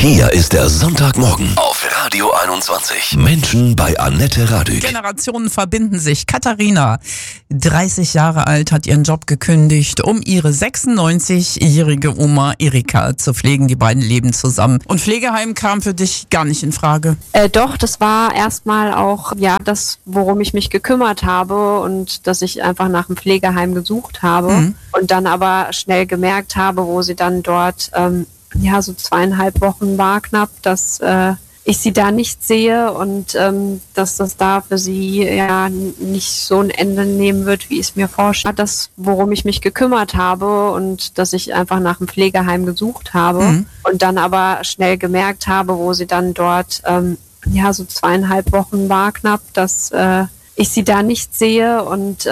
Hier ist der Sonntagmorgen auf Radio 21. Menschen bei Annette Radück. Generationen verbinden sich. Katharina, 30 Jahre alt, hat ihren Job gekündigt, um ihre 96-jährige Oma Erika zu pflegen. Die beiden leben zusammen. Und Pflegeheim kam für dich gar nicht in Frage? Doch, das war erstmal auch das, worum ich mich gekümmert habe und dass ich einfach nach einem Pflegeheim gesucht habe und dann aber schnell gemerkt habe, wo sie dann dort so 2,5 Wochen war knapp, dass ich sie da nicht sehe und dass das da für sie nicht so ein Ende nehmen wird, wie ich es mir vorstelle. Das, worum ich mich gekümmert habe und dass ich einfach nach einem Pflegeheim gesucht habe und dann aber schnell gemerkt habe, wo sie dann dort so 2,5 Wochen war knapp, dass ich sie da nicht sehe und